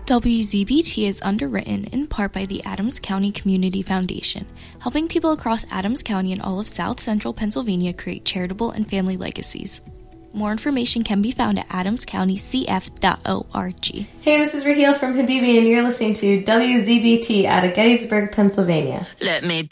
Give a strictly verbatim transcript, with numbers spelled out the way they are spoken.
W Z B T is underwritten in part by the Adams County Community Foundation, helping people across Adams County and all of South Central Pennsylvania create charitable and family legacies. More information can be found at adams county c f dot org. Hey, this is Raheel from Habibi, and you're listening to W Z B T out of Gettysburg, Pennsylvania. Let me